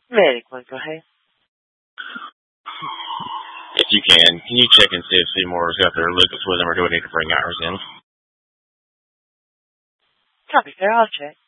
Medic one, go ahead. If you can you check and see if Seymour's got their liquids with him, or do we need to bring ours in? Copy, sir. I'll check.